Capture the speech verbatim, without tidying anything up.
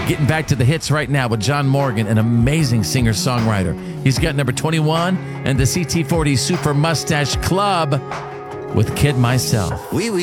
Getting back to the hits right now with John Morgan, an amazing singer-songwriter. He's got number twenty-one and the C T forty Super Mustache Club with Kid Myself. Oui, oui.